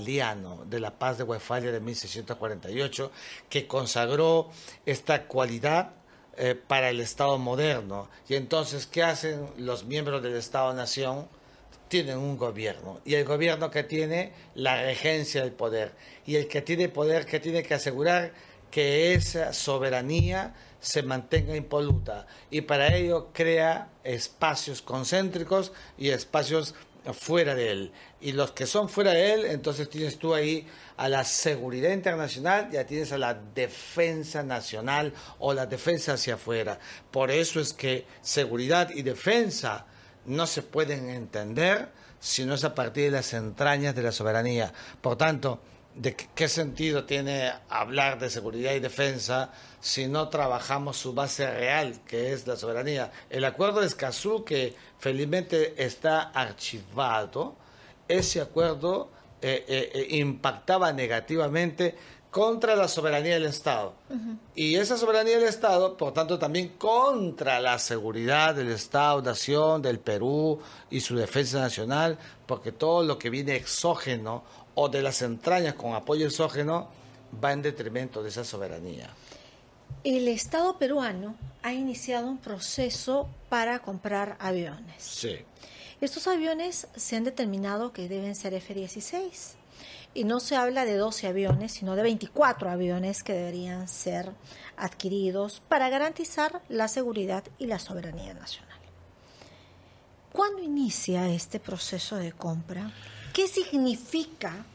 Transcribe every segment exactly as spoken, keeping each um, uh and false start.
westphaliano, de la Paz de Westfalia de mil seiscientos cuarenta y ocho, que consagró esta cualidad eh, para el Estado moderno. Y entonces, ¿qué hacen los miembros del Estado-Nación? Tienen un gobierno, y el gobierno que tiene la regencia del poder, y el que tiene poder que tiene que asegurar que esa soberanía se mantenga impoluta, y para ello crea espacios concéntricos y espacios fuera de él. Y los que son fuera de él, entonces tienes tú ahí a la seguridad internacional, ya tienes a la defensa nacional o la defensa hacia afuera. Por eso es que seguridad y defensa no se pueden entender si no es a partir de las entrañas de la soberanía. Por tanto, ¿de qué sentido tiene hablar de seguridad y defensa si no trabajamos su base real, que es la soberanía? El acuerdo de Escazú, que felizmente está archivado, ese acuerdo eh, eh, impactaba negativamente contra la soberanía del Estado. Uh-huh. Y esa soberanía del Estado, por tanto, también contra la seguridad del Estado-Nación, del Perú y su defensa nacional, porque todo lo que viene exógeno o de las entrañas con apoyo exógeno va en detrimento de esa soberanía. El Estado peruano ha iniciado un proceso para comprar aviones. Sí. Estos aviones se han determinado que deben ser F dieciséis. Y no se habla de doce aviones, sino de veinticuatro aviones que deberían ser adquiridos para garantizar la seguridad y la soberanía nacional. ¿Cuándo inicia este proceso de compra? ¿Qué significa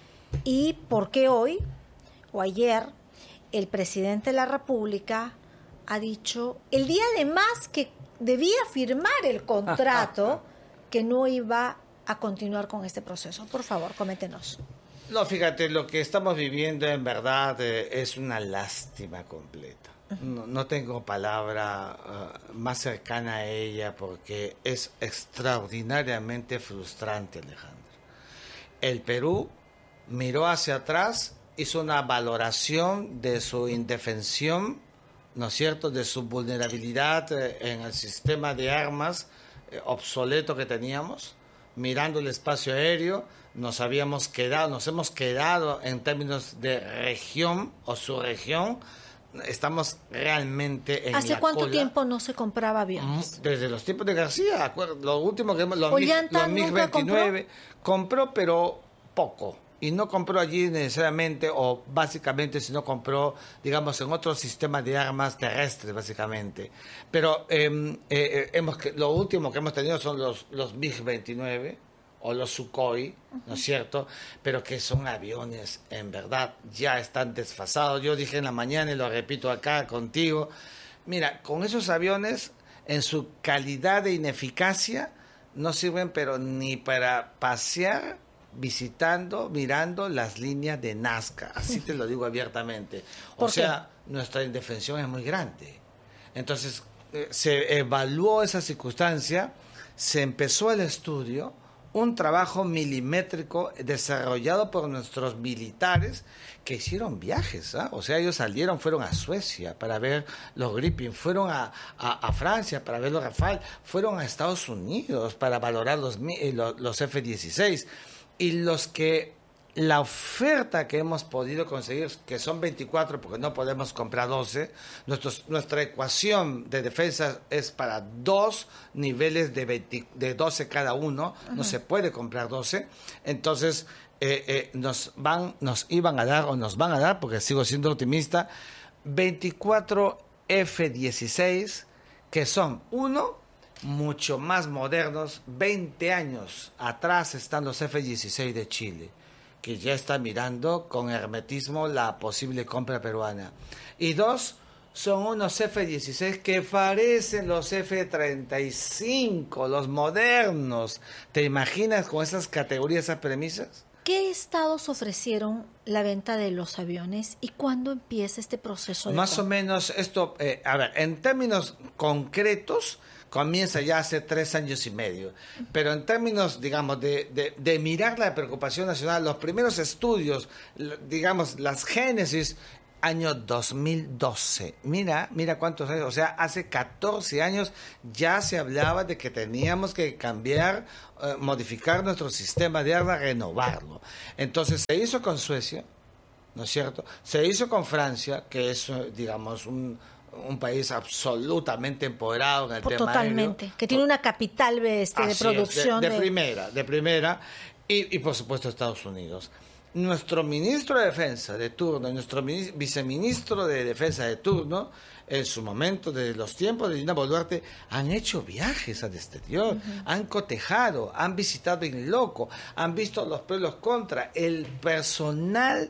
y por qué hoy o ayer el presidente de la República ha dicho el día además que debía firmar el contrato que no iba a continuar con este proceso? Por favor, coméntenos. No, fíjate, lo que estamos viviendo en verdad eh, es una lástima completa. No, no tengo palabra uh, más cercana a ella porque es extraordinariamente frustrante, Alejandro. El Perú miró hacia atrás, hizo una valoración de su indefensión, ¿no es cierto?, de su vulnerabilidad eh, en el sistema de armas eh, obsoleto que teníamos, mirando el espacio aéreo. Nos habíamos quedado, nos hemos quedado en términos de región o subregión, estamos realmente en la cola. ¿Hace cuánto tiempo no se compraba aviones? Desde los tiempos de García, lo último que hemos, los ¿Ollanta MiG veintinueve, compró? compró pero poco, y no compró allí necesariamente o básicamente, sino compró, digamos, en otro sistema de armas terrestres, básicamente. Pero eh, eh, hemos, lo último que hemos tenido son los, los MiG veintinueve, o los Sukhoi, ¿no es cierto? Pero que son aviones, en verdad, ya están desfasados. Yo dije en la mañana y lo repito acá contigo, mira, con esos aviones, en su calidad de ineficacia, no sirven pero ni para pasear visitando, mirando las líneas de Nazca, así te lo digo abiertamente. O sea, nuestra indefensión es muy grande. Entonces, eh, se evaluó esa circunstancia, se empezó el estudio, un trabajo milimétrico desarrollado por nuestros militares que hicieron viajes, ¿eh? O sea, ellos salieron, fueron a Suecia para ver los Gripen, fueron a, a, a Francia para ver los Rafale, fueron a Estados Unidos para valorar los, los, los F dieciséis, y los que la oferta que hemos podido conseguir, que son veinticuatro porque no podemos comprar doce, nuestros, nuestra ecuación de defensa es para dos niveles de, veinte, de doce cada uno, uh-huh. No se puede comprar doce, entonces eh, eh, nos, van, nos iban a dar o nos van a dar, porque sigo siendo optimista, veinticuatro F dieciséis que son, uno, mucho más modernos, veinte años atrás están los F dieciséis de Chile, que ya está mirando con hermetismo la posible compra peruana. Y dos, son unos F dieciséis que parecen los F treinta y cinco, los modernos. ¿Te imaginas con esas categorías, esas premisas? ¿Qué estados ofrecieron la venta de los aviones y cuándo empieza este proceso de Más compra? o menos esto, eh, a ver, en términos concretos, comienza ya hace tres años y medio. Pero en términos, digamos, de, de, de mirar la preocupación nacional, los primeros estudios, digamos, las génesis, año dos mil doce. Mira, mira cuántos años, o sea, hace catorce años ya se hablaba de que teníamos que cambiar, eh, modificar nuestro sistema de armas, renovarlo. Entonces se hizo con Suecia, ¿no es cierto? Se hizo con Francia, que es, digamos, un, un país absolutamente empoderado en el tema Totalmente, aéreo. que tiene una capital este, de Así producción. Es, de, de, de primera, de primera, y, y por supuesto Estados Unidos. Nuestro ministro de Defensa de turno y nuestro viceministro de Defensa de turno, en su momento, de los tiempos de Dina Boluarte, han hecho viajes al exterior, uh-huh. han cotejado, han visitado in loco, han visto los pros y los contras. El personal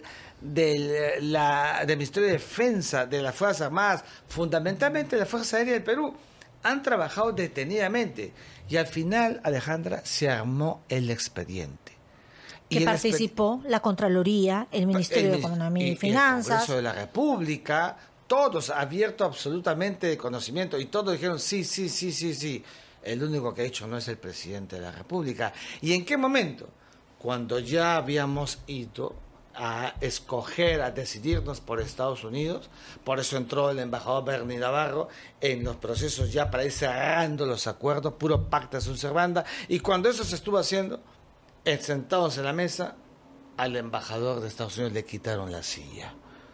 de la, del Ministerio de Defensa, de las Fuerzas Armadas, fundamentalmente de la Fuerza Aérea del Perú, han trabajado detenidamente. Y al final, Alejandra, se armó el expediente. Que participó la Contraloría, el Ministerio el, de Economía y, y Finanzas. El Congreso de la República, todos abierto absolutamente de conocimiento y todos dijeron sí, sí, sí, sí, sí. El único que ha hecho no es el presidente de la República. ¿Y en qué momento? Cuando ya habíamos ido a escoger, a decidirnos por Estados Unidos, por eso entró el embajador Bernie Navarro en los procesos ya para ir cerrando los acuerdos, puro pacta sunt servanda, y cuando eso se estuvo haciendo, sentados en la mesa, al embajador de Estados Unidos le quitaron la silla.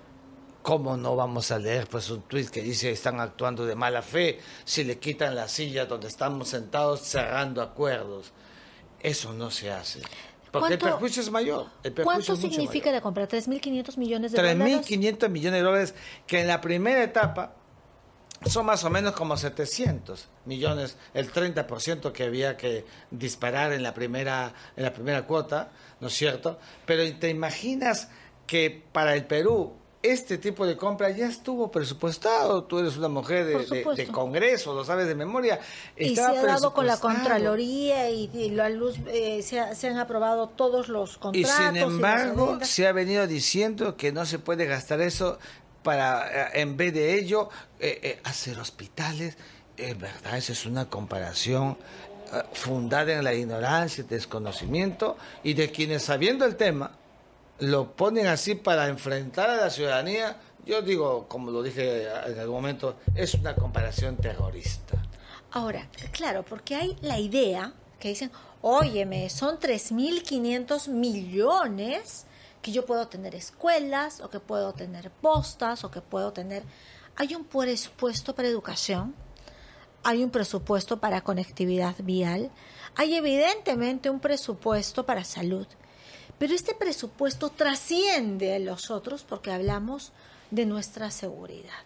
¿Cómo no vamos a leer pues un tuit que dice están actuando de mala fe si le quitan la silla donde estamos sentados cerrando acuerdos? Eso no se hace. Porque el perjuicio es mayor. El perjuicio ¿Cuánto es mucho significa mayor. la compra? ¿tres mil quinientos millones de dólares? tres mil quinientos millones de dólares, que en la primera etapa son más o menos como setecientos millones, el treinta por ciento que había que disparar en la primera en la primera cuota, ¿no es cierto? Pero ¿te imaginas que para el Perú este tipo de compra ya estuvo presupuestado? Tú eres una mujer de, de, de Congreso, lo sabes de memoria. Y se ha dado con la Contraloría y, y la luz, eh, se, ha, se han aprobado todos los contratos. Y sin embargo, y se ha venido diciendo que no se puede gastar eso para, en vez de ello, eh, eh, hacer hospitales. En verdad, esa es una comparación eh, fundada en la ignorancia, el desconocimiento, y de quienes, sabiendo el tema, lo ponen así para enfrentar a la ciudadanía. Yo digo, como lo dije en algún momento, es una comparación terrorista. Ahora, claro, porque hay la idea que dicen, óyeme, son tres mil quinientos millones que yo puedo tener escuelas, o que puedo tener postas, o que puedo tener... Hay un presupuesto para educación, hay un presupuesto para conectividad vial, hay evidentemente un presupuesto para salud, pero este presupuesto trasciende a los otros porque hablamos de nuestra seguridad.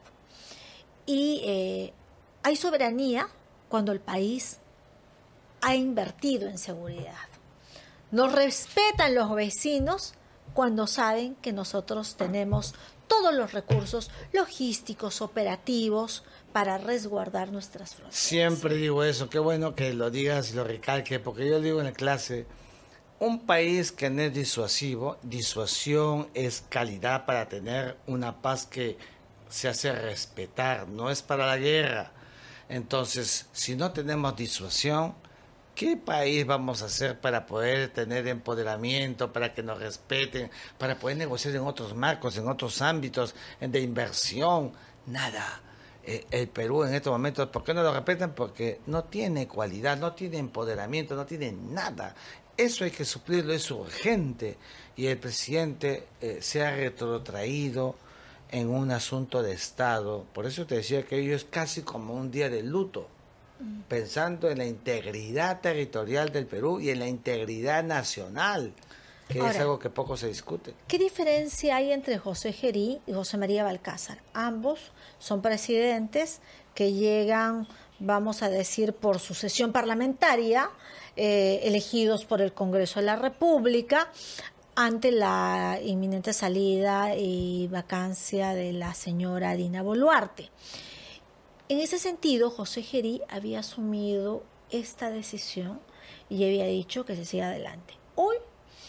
Y eh, hay soberanía cuando el país ha invertido en seguridad. Nos respetan los vecinos cuando saben que nosotros tenemos todos los recursos logísticos, operativos, para resguardar nuestras fronteras. Siempre digo eso, qué bueno que lo digas y lo recalque, porque yo digo en la clase, un país que no es disuasivo, disuasión es calidad para tener una paz que se hace respetar, no es para la guerra. Entonces, si no tenemos disuasión, ¿qué país vamos a hacer para poder tener empoderamiento, para que nos respeten, para poder negociar en otros marcos, en otros ámbitos de inversión? Nada. Eh, el Perú en estos momentos, ¿por qué no lo respetan? Porque no tiene cualidad, no tiene empoderamiento, no tiene nada. Eso hay que suplirlo, es urgente. Y el presidente eh, se ha retrotraído en un asunto de Estado. Por eso te decía que ello es casi como un día de luto, pensando en la integridad territorial del Perú y en la integridad nacional, que Ahora, es algo que poco se discute. ¿Qué diferencia hay entre José Gerí y José María Balcázar? Ambos son presidentes que llegan, vamos a decir, por sucesión parlamentaria, eh, elegidos por el Congreso de la República, ante la inminente salida y vacancia de la señora Dina Boluarte. En ese sentido, José Gerí había asumido esta decisión y había dicho que se siga adelante. Hoy,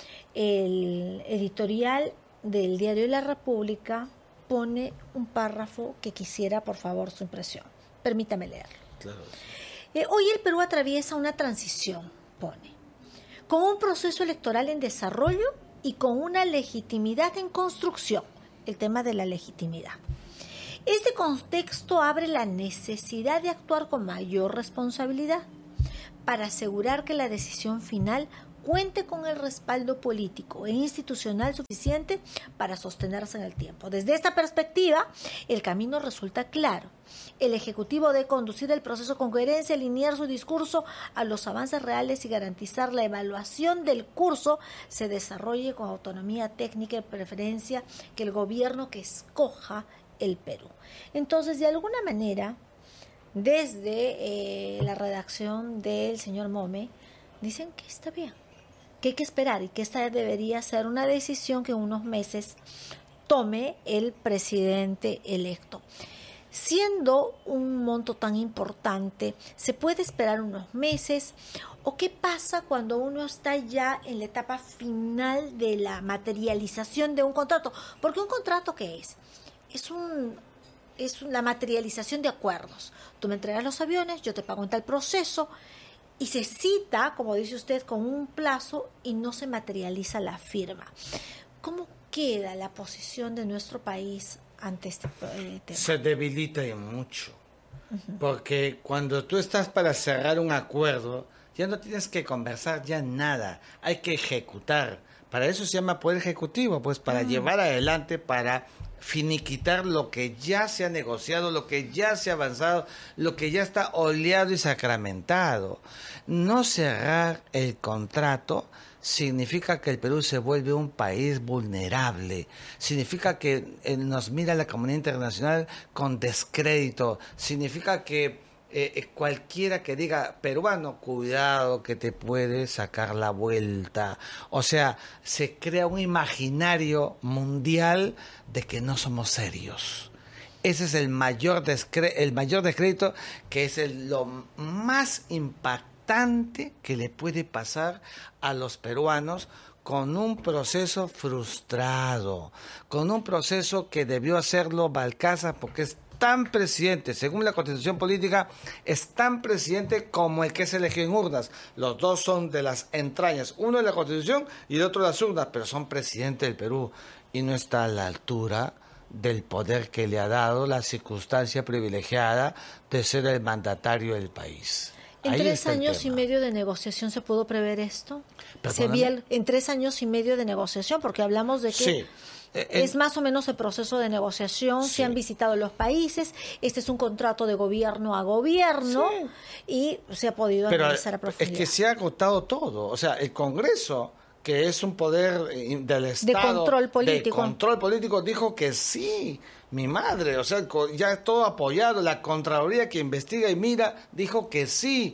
el editorial del Diario de la República pone un párrafo que quisiera, por favor, su impresión. Permítame leerlo. Claro. Eh, hoy el Perú atraviesa una transición, pone, con un proceso electoral en desarrollo y con una legitimidad en construcción. el tema de la legitimidad. Este contexto abre la necesidad de actuar con mayor responsabilidad para asegurar que la decisión final cuente con el respaldo político e institucional suficiente para sostenerse en el tiempo. Desde esta perspectiva, el camino resulta claro. El Ejecutivo debe conducir el proceso con coherencia, alinear su discurso a los avances reales y garantizar la evaluación del curso se desarrolle con autonomía técnica y preferencia que el gobierno que escoja el Perú. Entonces, de alguna manera, desde eh, la redacción del señor Mome, dicen que está bien, que hay que esperar y que esta debería ser una decisión que en unos meses tome el presidente electo. Siendo un monto tan importante, ¿se puede esperar unos meses? ¿O qué pasa cuando uno está ya en la etapa final de la materialización de un contrato? Porque un contrato, ¿qué es? Es un... es la materialización de acuerdos. Tú me entregas los aviones, yo te pago en tal proceso, y se cita, como dice usted, con un plazo y no se materializa la firma. ¿Cómo queda la posición de nuestro país ante este eh, tema? Se debilita y mucho, uh-huh. Porque cuando tú estás para cerrar un acuerdo, ya no tienes que conversar ya nada, hay que ejecutar. Para eso se llama poder ejecutivo, pues para uh-huh. llevar adelante, para finiquitar lo que ya se ha negociado, lo que ya se ha avanzado, lo que ya está oleado y sacramentado. No cerrar el contrato significa que el Perú se vuelve un país vulnerable, significa que nos mira la comunidad internacional con descrédito, significa que Eh, cualquiera que diga peruano, cuidado que te puede sacar la vuelta. O sea, se crea un imaginario mundial de que no somos serios. Ese es el mayor descre- el mayor descrédito, que es el, lo más impactante que le puede pasar a los peruanos, con un proceso frustrado, con un proceso que debió hacerlo Balcázar, porque es tan presidente, según la Constitución política, es tan presidente como el que es elegido en urnas. Los dos son de las entrañas, uno de la Constitución y el otro de las urnas, pero son presidente del Perú y no está a la altura del poder que le ha dado la circunstancia privilegiada de ser el mandatario del país. ¿En Ahí tres años y tema. medio de negociación se pudo prever esto? ¿Se vio el, en tres años y medio de negociación? Porque hablamos de que... Sí. Es más o menos el proceso de negociación, sí. Se han visitado los países, este es un contrato de gobierno a gobierno, sí. Y se ha podido Pero analizar a profundidad. Es que se ha agotado todo, o sea, el Congreso, que es un poder del Estado... De control político. De control político, dijo que sí, mi madre, o sea, ya todo apoyado, la Contraloría que investiga y mira, dijo que sí.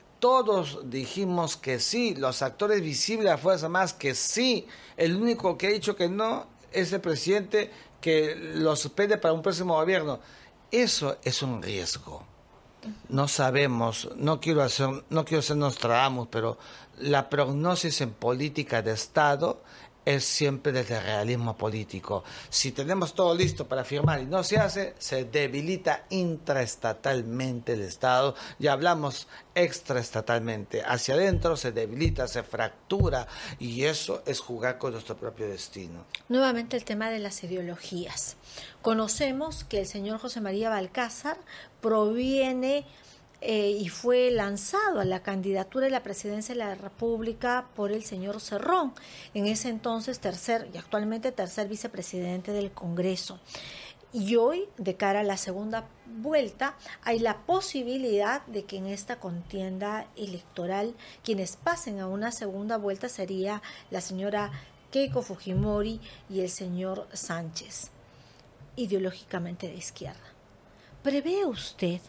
Todos dijimos que sí, los actores visibles a Fuerza Más que sí, el único que ha dicho que no es el presidente que lo suspende para un próximo gobierno. Eso es un riesgo. No sabemos, no quiero hacer, no quiero ser Nostradamus, pero la prognosis en política de Estado es siempre desde el realismo político. Si tenemos todo listo para firmar y no se hace, se debilita intraestatalmente el Estado. Ya hablamos extraestatalmente. Hacia adentro se debilita, se fractura, y eso es jugar con nuestro propio destino. Nuevamente el tema de las ideologías. Conocemos que el señor José María Balcázar proviene... Eh, y fue lanzado a la candidatura de la presidencia de la República por el señor Cerrón, en ese entonces tercer y actualmente tercer vicepresidente del Congreso. Y hoy, de cara a la segunda vuelta, hay la posibilidad de que en esta contienda electoral quienes pasen a una segunda vuelta sería la señora Keiko Fujimori y el señor Sánchez, ideológicamente de izquierda. ¿Prevé usted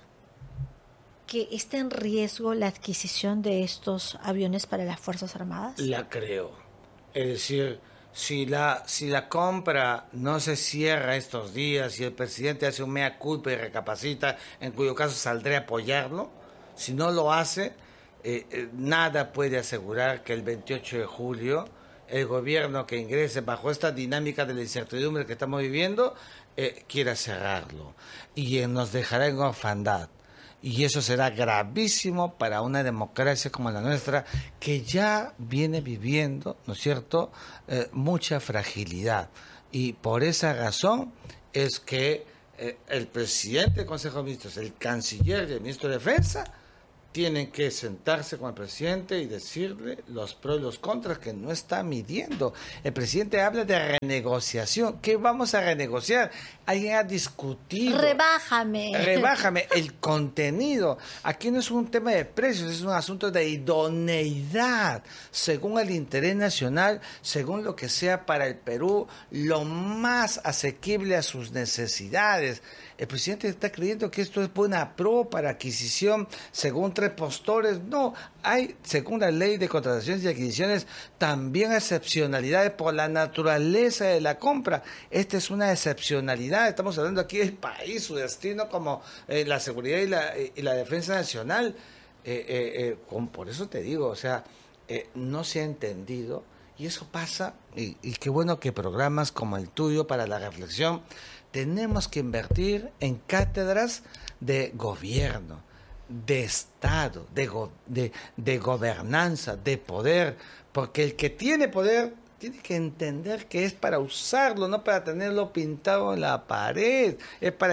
que esté en riesgo la adquisición de estos aviones para las Fuerzas Armadas? La creo. Es decir, si la, si la compra no se cierra estos días, si el presidente hace un mea culpa y recapacita, en cuyo caso saldré a apoyarlo, si no lo hace, eh, eh, nada puede asegurar que el veintiocho de julio el gobierno que ingrese bajo esta dinámica de la incertidumbre que estamos viviendo eh, quiera cerrarlo. Y eh, nos dejará en orfandad. Y eso será gravísimo para una democracia como la nuestra, que ya viene viviendo, ¿no es cierto?, eh, mucha fragilidad. Y por esa razón es que eh, el presidente del Consejo de Ministros, el canciller y el ministro de Defensa tienen que sentarse con el presidente y decirle los pros y los contras, que no está midiendo. El presidente habla de renegociación. ¿Qué vamos a renegociar? Alguien ha discutido. Rebájame. Rebájame el contenido. Aquí no es un tema de precios, es un asunto de idoneidad, según el interés nacional, según lo que sea para el Perú lo más asequible a sus necesidades. El presidente está creyendo que esto es buena pro para adquisición según tres postores. No, hay, según la ley de contrataciones y adquisiciones, también excepcionalidades por la naturaleza de la compra. Esta es una excepcionalidad. Estamos hablando aquí del país, su destino como eh, la seguridad y la, y la defensa nacional. Eh, eh, eh, con, por eso te digo, o sea, eh, no se ha entendido. Y eso pasa, y, y qué bueno que programas como el tuyo para la reflexión, tenemos que invertir en cátedras de gobierno, de Estado, de, go, de, de gobernanza, de poder, porque el que tiene poder tiene que entender que es para usarlo, no para tenerlo pintado en la pared, es para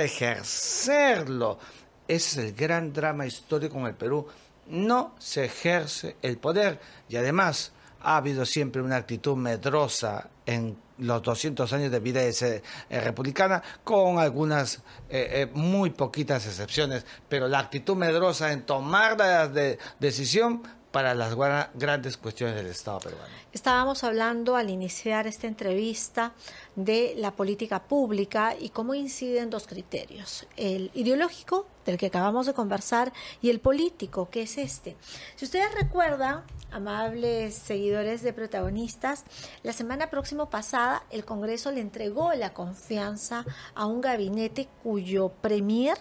ejercerlo. Ese es el gran drama histórico en el Perú. No se ejerce el poder y además ha habido siempre una actitud medrosa en los doscientos años de vida eh, republicana, con algunas eh, eh, muy poquitas excepciones, pero la actitud medrosa en tomar la de, decisión para las grandes cuestiones del Estado peruano. Estábamos hablando al iniciar esta entrevista de la política pública y cómo inciden dos criterios, el ideológico, del que acabamos de conversar, y el político, que es este. Si ustedes recuerdan, amables seguidores de Protagonistas, la semana próxima pasada el Congreso le entregó la confianza a un gabinete cuyo premier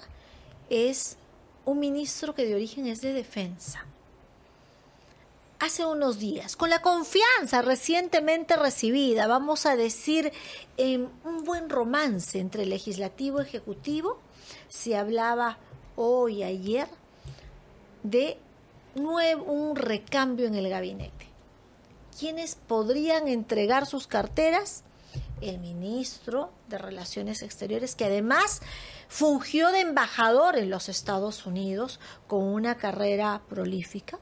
es un ministro que de origen es de defensa. Hace unos días, con la confianza recientemente recibida, vamos a decir, en un buen romance entre legislativo y ejecutivo, se hablaba hoy, ayer, de nuevo, un recambio en el gabinete. ¿Quiénes podrían entregar sus carteras? El ministro de Relaciones Exteriores, que además fungió de embajador en los Estados Unidos con una carrera prolífica,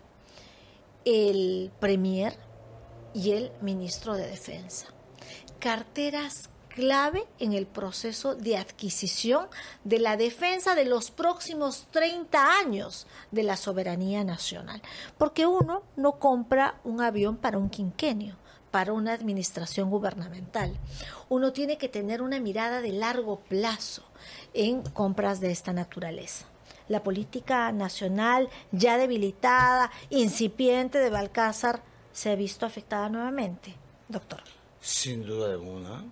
el premier y el ministro de Defensa. Carteras clave en el proceso de adquisición de la defensa de los próximos treinta años de la soberanía nacional. Porque uno no compra un avión para un quinquenio, para una administración gubernamental. Uno tiene que tener una mirada de largo plazo en compras de esta naturaleza. La política nacional ya debilitada, incipiente de Balcázar, se ha visto afectada nuevamente, doctor. Sin duda alguna.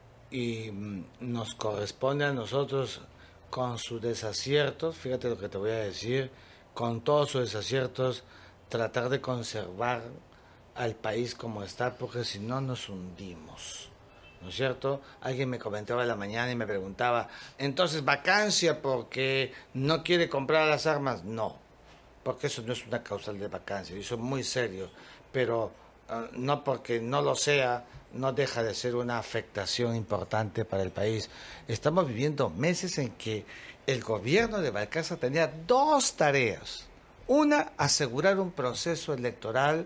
Y nos corresponde a nosotros, con sus desaciertos, fíjate lo que te voy a decir, con todos sus desaciertos, tratar de conservar al país como está, porque si no nos hundimos. ¿No es cierto? Alguien me comentaba en la mañana y me preguntaba, entonces, ¿vacancia porque no quiere comprar las armas? No, porque eso no es una causal de vacancia, y eso es muy serio, pero uh, no porque no lo sea, no deja de ser una afectación importante para el país. Estamos viviendo meses en que el gobierno de Balcázar tenía dos tareas. Una, asegurar un proceso electoral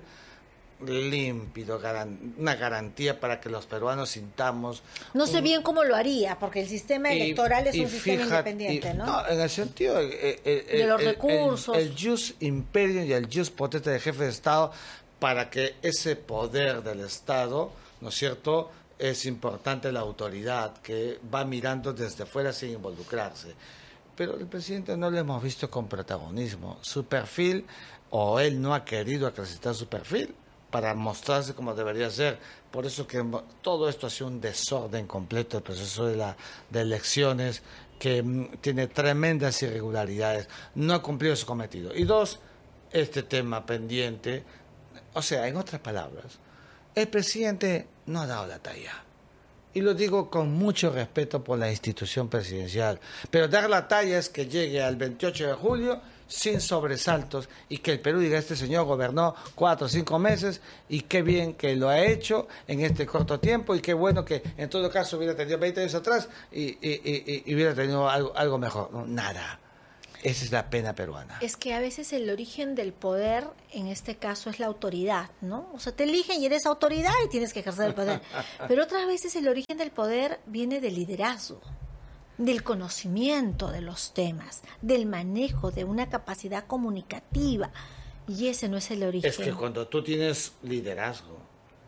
límpido, garan, una garantía para que los peruanos sintamos... No sé un, bien cómo lo haría, porque el sistema y, electoral es un sistema fíjate, independiente, y, ¿no? No, en el sentido el, el, de los el, recursos. El, el jus imperium y el jus potente del jefe de Estado, para que ese poder del Estado, ¿no es cierto?, es importante la autoridad que va mirando desde fuera sin involucrarse. Pero el presidente no lo hemos visto con protagonismo. Su perfil, o él no ha querido acreditar su perfil para mostrarse como debería ser. Por eso que todo esto ha sido un desorden completo, el proceso de, la, de elecciones, que m, tiene tremendas irregularidades. No ha cumplido su cometido. Y dos, este tema pendiente, o sea, en otras palabras, el presidente no ha dado la talla. Y lo digo con mucho respeto por la institución presidencial. Pero dar la talla es que llegue al veintiocho de julio sin sobresaltos, y que el Perú diga, este señor gobernó cuatro o cinco meses y qué bien que lo ha hecho en este corto tiempo, y qué bueno que en todo caso hubiera tenido veinte años atrás y, y, y, y hubiera tenido algo, algo mejor. No, nada. Esa es la pena peruana. Es que a veces el origen del poder, en este caso, es la autoridad, ¿no? O sea, te eligen y eres autoridad y tienes que ejercer el poder. Pero otras veces el origen del poder viene del liderazgo, del conocimiento de los temas, del manejo, de una capacidad comunicativa. Y ese no es el origen. Es que cuando tú tienes liderazgo,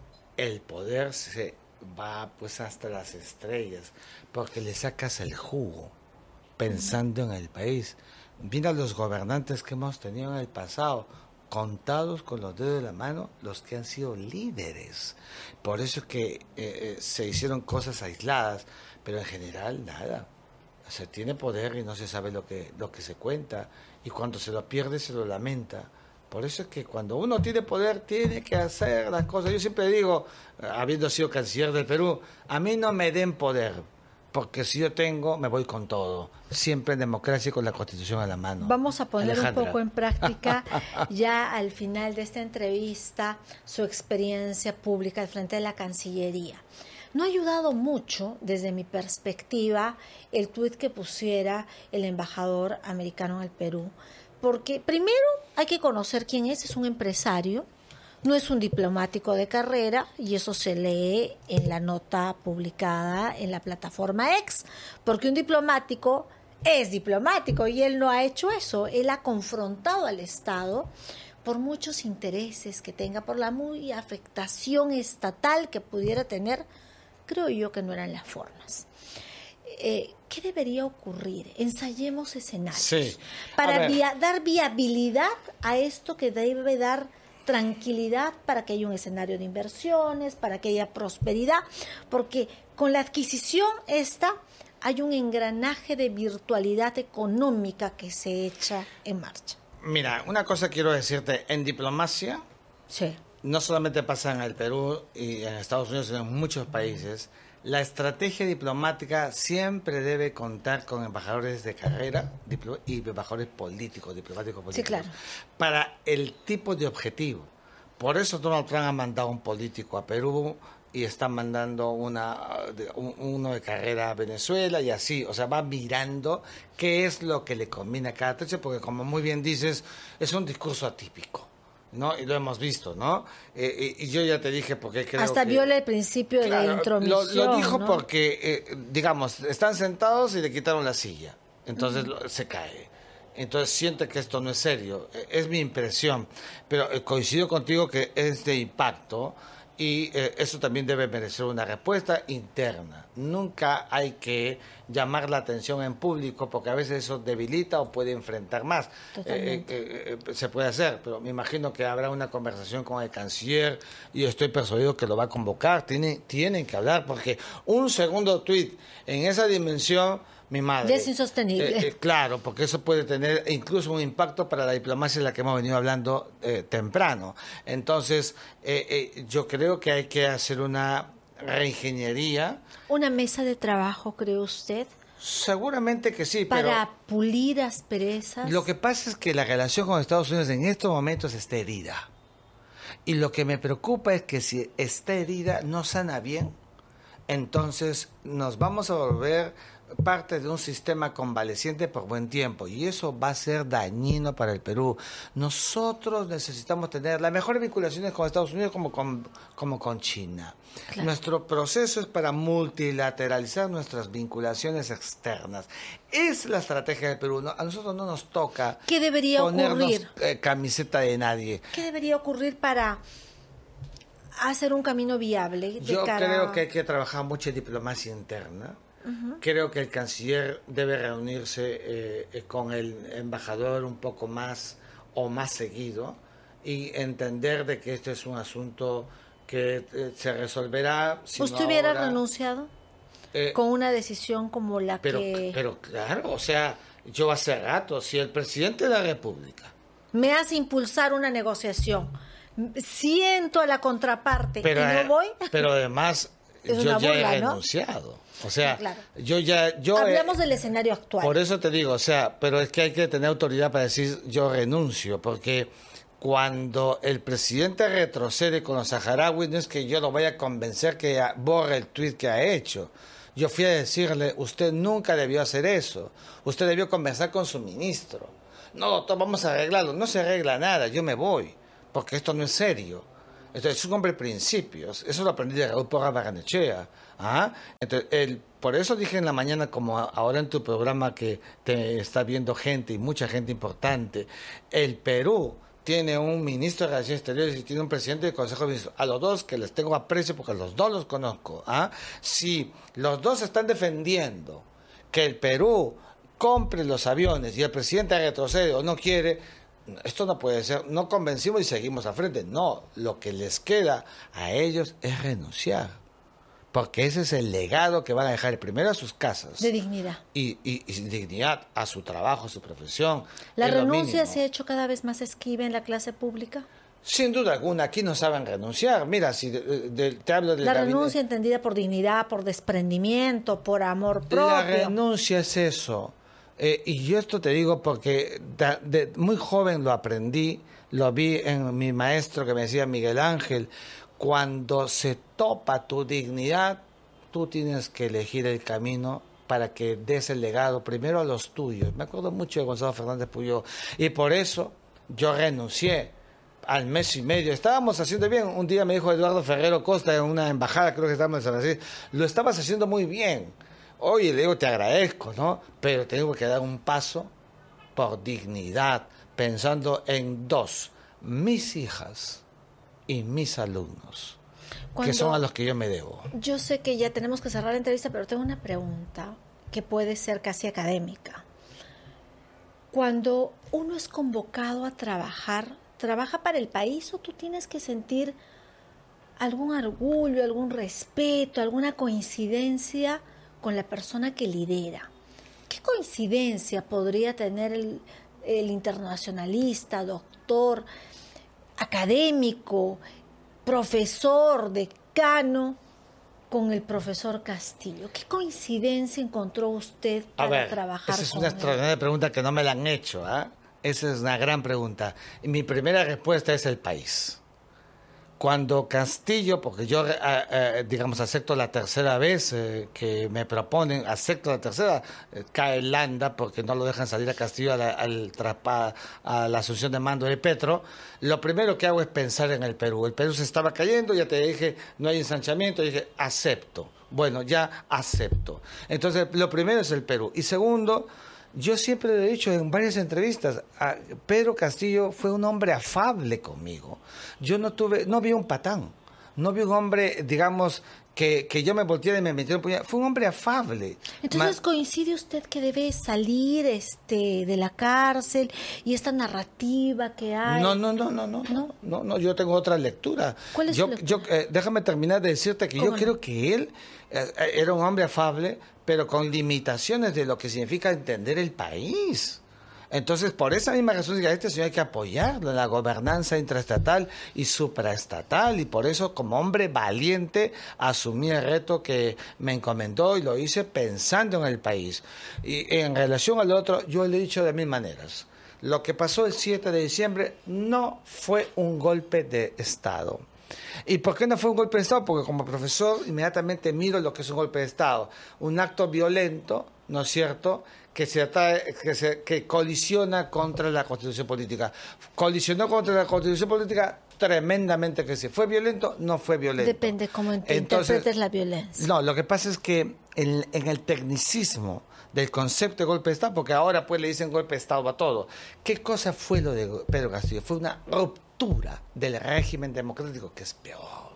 el poder se va pues hasta las estrellas, porque le sacas el jugo pensando en el país. Mira los gobernantes que hemos tenido en el pasado, contados con los dedos de la mano los que han sido líderes. Por eso es que eh, eh, se hicieron cosas aisladas, pero en general nada. Se tiene poder y no se sabe lo que, lo que se cuenta, y cuando se lo pierde se lo lamenta. Por eso es que cuando uno tiene poder tiene que hacer las cosas. Yo siempre digo, habiendo sido canciller del Perú, a mí no me den poder, porque si yo tengo, me voy con todo. Siempre en democracia y con la Constitución a la mano. Vamos a poner Alejandra. un poco en práctica ya al final de esta entrevista su experiencia pública al frente de la Cancillería. No ha ayudado mucho, desde mi perspectiva, el tuit que pusiera el embajador americano en el Perú, porque primero hay que conocer quién es, es un empresario, no es un diplomático de carrera, y eso se lee en la nota publicada en la plataforma X, porque un diplomático es diplomático y él no ha hecho eso. Él ha confrontado al Estado por muchos intereses que tenga, por la muy afectación estatal que pudiera tener. Creo yo que no eran las formas. Eh, ¿Qué debería ocurrir? Ensayemos escenarios Sí. para ver. via- dar viabilidad a esto que debe dar tranquilidad, para que haya un escenario de inversiones, para que haya prosperidad, porque con la adquisición esta hay un engranaje de virtualidad económica que se echa en marcha. Mira, una cosa quiero decirte, en diplomacia, Sí. no solamente pasa en el Perú y en Estados Unidos, sino en muchos países, la estrategia diplomática siempre debe contar con embajadores de carrera diplo- y embajadores políticos, diplomáticos políticos, claro. para el tipo de objetivo. Por eso Donald Trump ha mandado un político a Perú y está mandando una de- un- uno de carrera a Venezuela y así, o sea, va mirando qué es lo que le conviene a cada trecho, porque como muy bien dices, es un discurso atípico, ¿no? Y lo hemos visto, ¿no? Eh, y, y yo ya te dije porque creo Hasta que... viola el principio de Claro, intromisión. Lo, lo dijo ¿no? porque, eh, digamos, están sentados y le quitaron la silla, entonces lo- se cae. Entonces siente que esto no es serio, eh, es mi impresión, pero eh, coincido contigo que es de impacto, y eh, eso también debe merecer una respuesta interna. Nunca hay que llamar la atención en público, porque a veces eso debilita o puede enfrentar más. Totalmente. Eh, eh, eh, se puede hacer, pero me imagino que habrá una conversación con el canciller, y estoy persuadido que lo va a convocar. Tienen, tienen que hablar, porque un segundo tuit en esa dimensión, mi madre... Ya es insostenible. Eh, eh, claro, porque eso puede tener incluso un impacto para la diplomacia de la que hemos venido hablando eh, temprano. Entonces, eh, eh, yo creo que hay que hacer una reingeniería. ¿Una mesa de trabajo, cree usted, Seguramente que sí, para pero pulir asperezas? lo que pasa es que la relación con Estados Unidos en estos momentos está herida. Y lo que me preocupa es que si está herida, no sana bien, entonces nos vamos a volver parte de un sistema convaleciente por buen tiempo, y eso va a ser dañino para el Perú. Nosotros necesitamos tener las mejores vinculaciones con Estados Unidos como con, como con China. Claro. Nuestro proceso es para multilateralizar nuestras vinculaciones externas. Es la estrategia del Perú. No, a nosotros no nos toca ¿Qué debería ponernos ocurrir? eh, camiseta de nadie. ¿Qué debería ocurrir para hacer un camino viable? De Yo cara... creo que hay que trabajar mucho en diplomacia interna. Uh-huh. Creo que el canciller debe reunirse eh, eh, con el embajador un poco más o más seguido, y entender de que este es un asunto que eh, se resolverá. Si ¿Usted no hubiera ahora, renunciado eh, con una decisión como la pero, que... Pero claro, o sea, yo hace rato, si el presidente de la República me hace impulsar una negociación, siento a la contraparte pero, y no voy... Pero además... es yo una ya burla, he ¿no? renunciado. O sea, Claro. yo ya... Yo Hablamos he, del escenario actual. Por eso te digo, o sea, pero es que hay que tener autoridad para decir yo renuncio, porque cuando el presidente retrocede con los saharauis, no es que yo lo vaya a convencer que borre el tuit que ha hecho. Yo fui a decirle, usted nunca debió hacer eso. Usted debió conversar con su ministro. No, doctor, vamos a arreglarlo. No se arregla nada, yo me voy, porque esto no es serio. Entonces, es un hombre de principios. Eso lo aprendí de Raúl Porras Barrenechea. ¿Ah? Entonces, el, por eso dije en la mañana, como ahora en tu programa que te está viendo gente y mucha gente importante, el Perú tiene un ministro de Relaciones Exteriores y tiene un presidente del Consejo de Ministros. A los dos que les tengo aprecio porque los dos los conozco. ¿Ah? Si los dos están defendiendo que el Perú compre los aviones y el presidente retrocede o no quiere, esto no puede ser. No convencimos y seguimos al frente. No, lo que les queda a ellos es renunciar. Porque ese es el legado que van a dejar primero a sus casas. De dignidad. Y, y, y dignidad a su trabajo, a su profesión. ¿La renuncia se ha hecho cada vez más esquiva en la clase pública? Sin duda alguna, aquí no saben renunciar. Mira, si de, de, te hablo de... La renuncia entendida por dignidad, por desprendimiento, por amor propio. La renuncia es eso. Eh, y yo esto te digo porque de, de, muy joven lo aprendí, lo vi en mi maestro que me decía Miguel Ángel. Cuando se topa tu dignidad, tú tienes que elegir el camino para que des el legado primero a los tuyos. Me acuerdo mucho de Gonzalo Fernández Puyol. Y por eso yo renuncié al mes y medio. Estábamos haciendo bien. Un día me dijo Eduardo Ferrero Costa en una embajada, creo que estábamos en San Francisco, lo estabas haciendo muy bien. Oye, le digo, te agradezco, ¿no? Pero tengo que dar un paso por dignidad, pensando en dos, mis hijas y mis alumnos, Cuando, que son a los que yo me debo. Yo sé que ya tenemos que cerrar la entrevista, pero tengo una pregunta que puede ser casi académica. Cuando uno es convocado a trabajar, ¿trabaja para el país o tú tienes que sentir algún orgullo, algún respeto, alguna coincidencia con la persona que lidera? ¿Qué coincidencia podría tener el, el internacionalista, doctor, académico, profesor, decano, con el profesor Castillo? ¿Qué coincidencia encontró usted para a ver, trabajar esa es con una él? extraordinaria pregunta que no me la han hecho. ¿eh? Esa es una gran pregunta. Y mi primera respuesta es el país. Cuando Castillo, porque yo, eh, eh, digamos, acepto la tercera vez eh, que me proponen, acepto la tercera, eh, cae Landa porque no lo dejan salir a Castillo a la, al trapa, a la asunción de mando de Petro, lo primero que hago es pensar en el Perú. El Perú se estaba cayendo, ya te dije, no hay ensanchamiento, dije, acepto. Bueno, ya acepto. Entonces, lo primero es el Perú. Y segundo, yo siempre lo he dicho en varias entrevistas, a Pedro Castillo fue un hombre afable conmigo. Yo no tuve, no vi un patán, no vi un hombre, digamos, que, que yo me volteara y me metiera un puñal. Fue un hombre afable. Entonces, Ma ¿coincide usted que debe salir este de la cárcel y esta narrativa que hay? No, no, no, no, no, no, no, no, yo tengo otra lectura. ¿Cuál es yo, su lectura? yo, eh, déjame terminar de decirte que yo no? creo que él eh, era un hombre afable, pero con limitaciones de lo que significa entender el país. Entonces, por esa misma razón, a este señor hay que apoyarlo en la gobernanza intraestatal y supraestatal, y por eso, como hombre valiente, asumí el reto que me encomendó y lo hice pensando en el país. Y en relación al otro, yo le he dicho de mil maneras. Lo que pasó el siete de diciembre no fue un golpe de Estado. ¿Y por qué no fue un golpe de Estado? Porque como profesor inmediatamente miro lo que es un golpe de Estado. Un acto violento, ¿no es cierto?, que se, que se que colisiona contra la Constitución política. Colisionó contra la Constitución política tremendamente que sí. ¿Fue violento? No fue violento. Depende cómo interpretes la violencia. No, lo que pasa es que en, en el tecnicismo del concepto de golpe de Estado, porque ahora pues le dicen golpe de Estado a todo. ¿Qué cosa fue lo de Pedro Castillo? Fue una ruptura del régimen democrático, que es peor.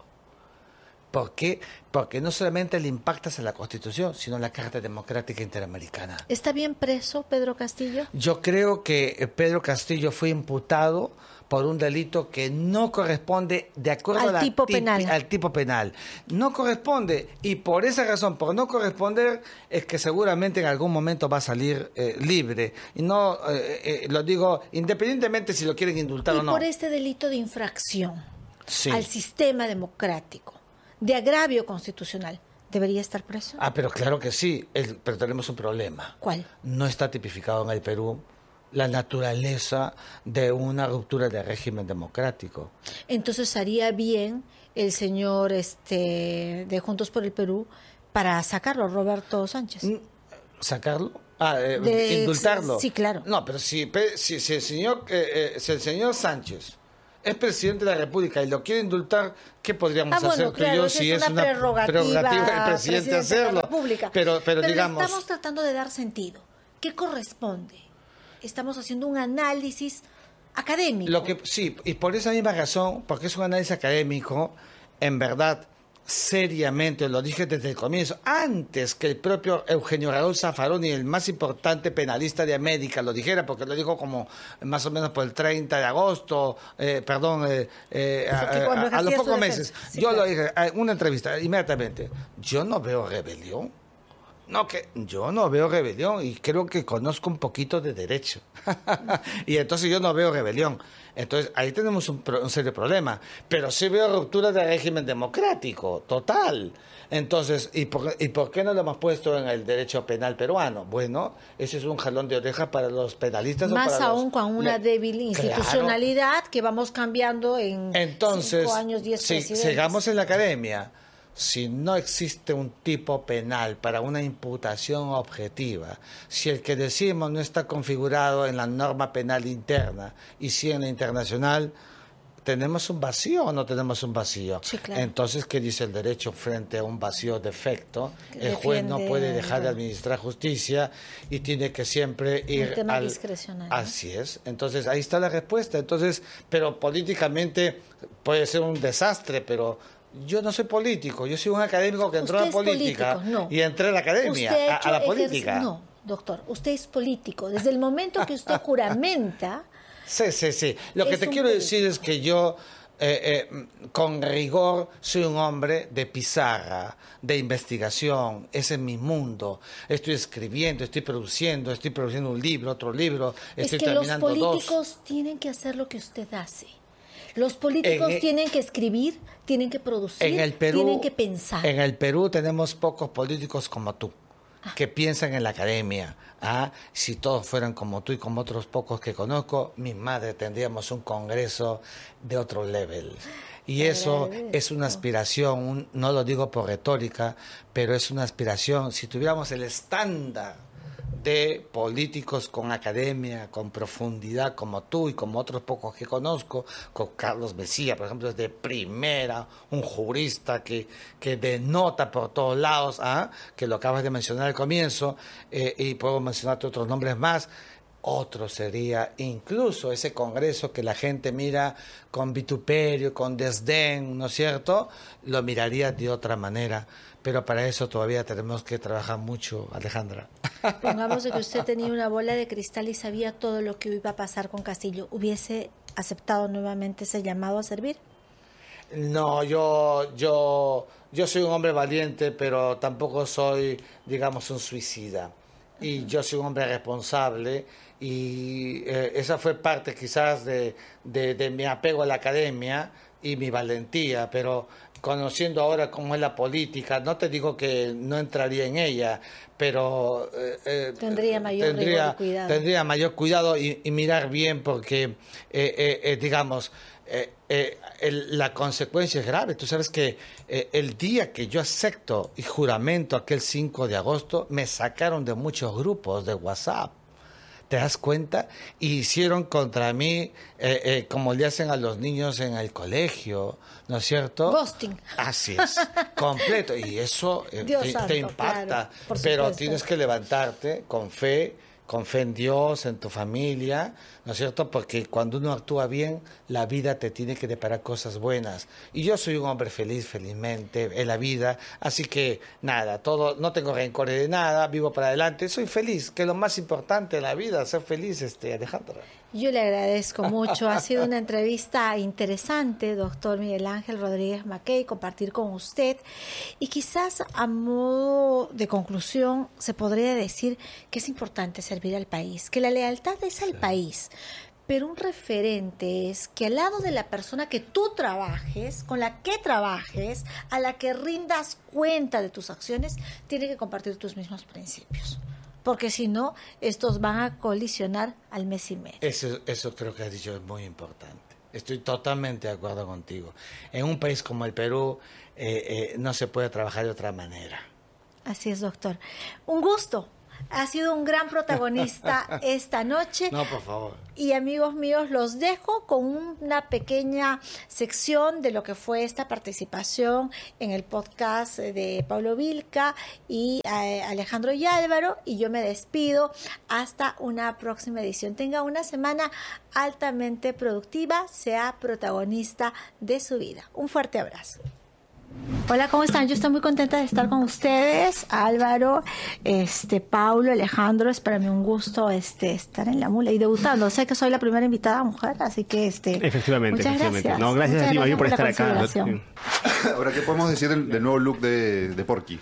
¿Por qué? Porque no solamente le impactas a la Constitución, sino a la Carta Democrática Interamericana. ¿Está bien preso Pedro Castillo? Yo creo que Pedro Castillo fue imputado por un delito que no corresponde de acuerdo al a la tipo penal. al tipo penal. No corresponde, y por esa razón, por no corresponder, es que seguramente en algún momento va a salir eh, libre. Y no, eh, eh, lo digo, independientemente si lo quieren indultar y o no. por este delito de infracción Sí. al sistema democrático, de agravio constitucional, ¿debería estar preso? Ah, pero claro que sí, el, pero tenemos un problema. ¿Cuál? No está tipificado en el Perú la naturaleza de una ruptura de régimen democrático. Entonces haría bien el señor este de Juntos por el Perú para sacarlo, Roberto Sánchez. ¿Sacarlo? Ah, eh, De, indultarlo. Sí, claro. No, pero si, si, si, el señor, eh, eh, si el señor Sánchez es presidente de la República y lo quiere indultar, ¿qué podríamos ah, bueno, hacer tú claro, y yo es si una es una prerrogativa, prerrogativa del presidente, presidente hacerlo? De la República. Pero, pero, pero digamos... estamos tratando de dar sentido. ¿Qué corresponde? Estamos haciendo un análisis académico. Lo que, sí, y por esa misma razón, porque es un análisis académico, en verdad, seriamente, lo dije desde el comienzo, antes que el propio Eugenio Raúl Zaffaroni, el más importante penalista de América, lo dijera, porque lo dijo como más o menos por el treinta de agosto, eh, perdón, eh, eh, a, a, a los pocos meses. Sí, yo claro. lo dije en una entrevista, inmediatamente, yo no veo rebelión. No, que yo no veo rebelión y creo que conozco un poquito de derecho. Y entonces yo no veo rebelión. Entonces ahí tenemos un, un serio problema. Pero sí veo ruptura del régimen democrático, total. Entonces, ¿y por, ¿y por qué no lo hemos puesto en el derecho penal peruano? Bueno, ese es un jalón de orejas para los penalistas. Más o para aún los... con una débil institucionalidad claro. que vamos cambiando en entonces, cinco años, diez si, presidentes. Sigamos en la academia. Si no existe un tipo penal para una imputación objetiva, si el que decimos no está configurado en la norma penal interna y sí en la internacional, ¿tenemos un vacío o no tenemos un vacío? Sí, claro. Entonces, ¿qué dice el derecho frente a un vacío de efecto? Que el juez no puede dejar bueno. de administrar justicia y tiene que siempre ir un tema al... discrecional. Así es. Entonces, ahí está la respuesta. Entonces, pero políticamente puede ser un desastre, pero... Yo no soy político, yo soy un académico que entró a la política político, no. y entré a la academia, a, a la política. No, doctor, usted es político. Desde el momento que usted juramenta... Sí, sí, sí. Lo que te quiero político. decir es que yo, eh, eh, con rigor, soy un hombre de pizarra, de investigación. Ese es mi mundo. Estoy escribiendo, estoy produciendo, estoy produciendo un libro, otro libro, estoy es que terminando dos. Los políticos dos. tienen que hacer lo que usted hace. Los políticos en, tienen que escribir, tienen que producir, en el Perú, tienen que pensar. En el Perú tenemos pocos políticos como tú, ah. que piensan en la academia. ¿ah? Si todos fueran como tú y como otros pocos que conozco, mi madre tendríamos un congreso de otro level. Y eso es una aspiración, un, no lo digo por retórica, pero es una aspiración. Si tuviéramos el estándar de políticos con academia, con profundidad, como tú y como otros pocos que conozco, con Carlos Mesía, por ejemplo, es de primera, un jurista que, que denota por todos lados, ¿ah? que lo acabas de mencionar al comienzo, eh, y puedo mencionarte otros nombres más. Otro sería incluso ese congreso que la gente mira con vituperio, con desdén, ¿no es cierto? Lo miraría de otra manera. Pero para eso todavía tenemos que trabajar mucho, Alejandra. Pongamos que usted tenía una bola de cristal y sabía todo lo que iba a pasar con Castillo. ¿Hubiese aceptado nuevamente ese llamado a servir? No, yo, yo, yo soy un hombre valiente, pero tampoco soy, digamos, un suicida. Y uh-huh. yo soy un hombre responsable y eh, esa fue parte quizás de, de, de mi apego a la academia y mi valentía, pero conociendo ahora cómo es la política, no te digo que no entraría en ella, pero eh, eh, tendría mayor tendría, rigor y cuidado. Tendría mayor cuidado y, y mirar bien porque, eh, eh, eh, digamos, eh, eh, el, la consecuencia es grave. Tú sabes que eh, el día que yo acepto y juramento aquel cinco de agosto, me sacaron de muchos grupos de WhatsApp. ¿Te das cuenta? Y hicieron contra mí eh, eh, como le hacen a los niños en el colegio, ¿no es cierto? Ghosting. Así es, completo. Y eso eh, te, santo, te impacta. Claro, pero supuesto. Tienes que levantarte con fe, con fe en Dios, en tu familia, ¿no es cierto? Porque cuando uno actúa bien, la vida te tiene que deparar cosas buenas. Y yo soy un hombre feliz, felizmente, en la vida. Así que, nada, todo, no tengo rencores de nada, vivo para adelante. Soy feliz, que es lo más importante de la vida, ser feliz, este, Alejandra. Yo le agradezco mucho. Ha sido una entrevista interesante, doctor Miguel Ángel Rodríguez Mackey, compartir con usted. Y quizás a modo de conclusión se podría decir que es importante servir al país, que la lealtad es al sí. país, Pero un referente es que al lado de la persona que tú trabajes, con la que trabajes, a la que rindas cuenta de tus acciones, tiene que compartir tus mismos principios. Porque si no, estos van a colisionar al mes y medio. Eso, eso creo que has dicho es muy importante. Estoy totalmente de acuerdo contigo. En un país como el Perú eh, eh, no se puede trabajar de otra manera. Así es, doctor. Un gusto. Ha sido un gran protagonista esta noche. No, por favor. Y amigos míos, los dejo con una pequeña sección de lo que fue esta participación en el podcast de Pablo Vilca y eh, Alejandro y Álvaro. Y yo me despido hasta una próxima edición. Tenga una semana altamente productiva, sea protagonista de su vida. Un fuerte abrazo. Hola, ¿cómo están? Yo estoy muy contenta de estar con ustedes, Álvaro, este, Paulo, Alejandro. Es para mí un gusto este, estar en La Mula y debutando. Sé que soy la primera invitada mujer, así que este, efectivamente, muchas efectivamente. gracias. No, gracias muchas a ti, Mario, por por estar la acá. Ahora, ¿qué podemos decir del, del nuevo look de, de Porky?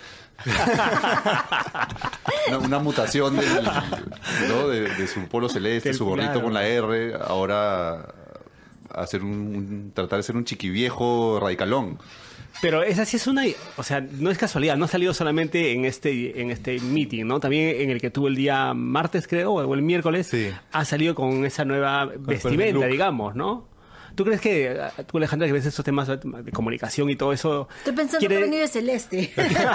una, una mutación del, ¿no? de, de su polo celeste, Del, su gorrito claro. con la R, ahora hacer un, un, tratar de ser un chiquiviejo radicalón. Pero esa sí es una, o sea, no es casualidad, no ha salido solamente en este en este meeting, ¿no? También en el que tuvo el día martes, creo, o el miércoles, sí. ha salido con esa nueva vestimenta, digamos, ¿no? ¿Tú crees que, tú Alejandra, que ves estos temas de comunicación y todo eso... Estoy pensando quiere... que venía de celeste.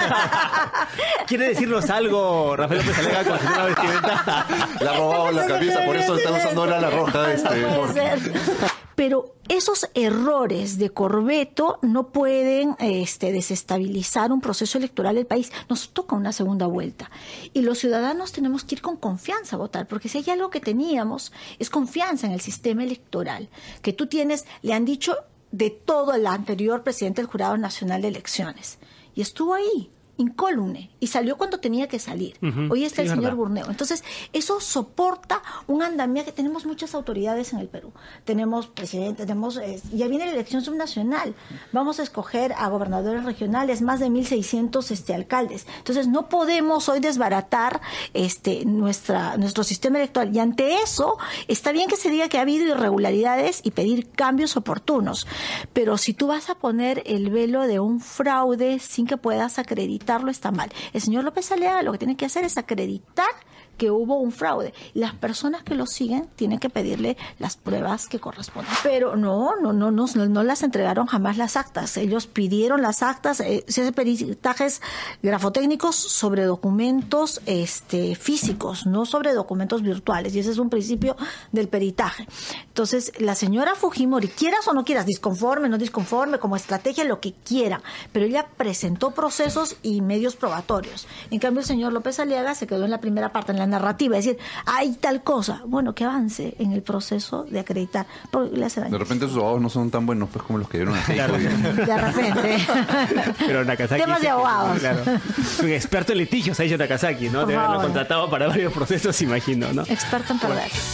¿Quiere decirnos algo, Rafael López Alega, con su nueva vestimenta? Le ha robado la camisa, por eso está usando ahora la roja. Este, No puede ser. Pero esos errores de Corbeto no pueden este, desestabilizar un proceso electoral del país. Nos toca una segunda vuelta. Y los ciudadanos tenemos que ir con confianza a votar, porque si hay algo que teníamos es confianza en el sistema electoral. Que tú tienes, le han dicho de todo el anterior presidente del Jurado Nacional de Elecciones. Y estuvo ahí, incólume, y salió cuando tenía que salir. Uh-huh. Hoy está Sí, el señor verdad. Burneo. Entonces, eso soporta un andamiaje. Tenemos muchas autoridades en el Perú. Tenemos presidente, tenemos eh, ya viene la elección subnacional. Vamos a escoger a gobernadores regionales, más de mil seiscientos este, alcaldes. Entonces, no podemos hoy desbaratar este, nuestra, nuestro sistema electoral. Y ante eso, está bien que se diga que ha habido irregularidades y pedir cambios oportunos. Pero si tú vas a poner el velo de un fraude sin que puedas acreditar, está mal. El señor López Aliaga lo que tiene que hacer es acreditar que hubo un fraude. Las personas que lo siguen tienen que pedirle las pruebas que corresponden. Pero no, no, no, no, no las entregaron jamás las actas. Ellos pidieron las actas, eh, se hacen peritajes grafotécnicos sobre documentos este, físicos, no sobre documentos virtuales. Y ese es un principio del peritaje. Entonces, la señora Fujimori, quieras o no quieras, disconforme, no disconforme, como estrategia, lo que quiera, pero ella presentó procesos y medios probatorios. En cambio, el señor López Aliaga se quedó en la primera parte, en la narrativa, es decir, hay tal cosa. Bueno, que avance en el proceso de acreditar, porque le hace daño. De repente sus abogados no son tan buenos pues como los que dieron a Claro. De repente. Pero Nakazaki... Temas de abogados. Claro. Un experto en litigios ha dicho Nakazaki, ¿no? Por Te haberlo favor. contratado para varios procesos, imagino, ¿no? Experto en perder.